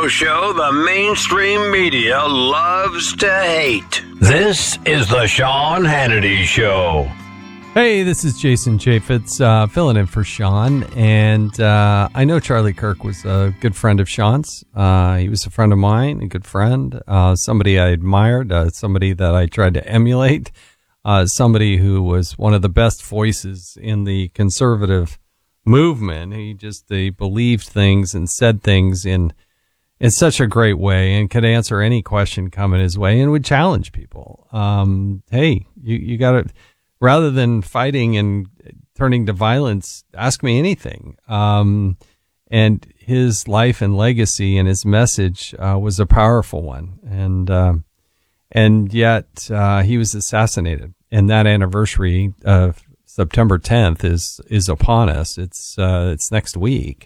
radio show the mainstream media loves to hate. This is the Sean Hannity Show. Hey, this is Jason Chaffetz, filling in for Sean. And I know Charlie Kirk was a good friend of Sean's. He was a friend of mine, a good friend, somebody I admired, somebody that I tried to emulate, somebody who was one of the best voices in the conservative movement. He believed things and said things in such a great way and could answer any question coming his way and would challenge people. Hey, you got to... Rather than fighting and turning to violence, ask me anything. And his life and legacy and his message was a powerful one. And yet he was assassinated. And that anniversary of September 10th is upon us. It's next week.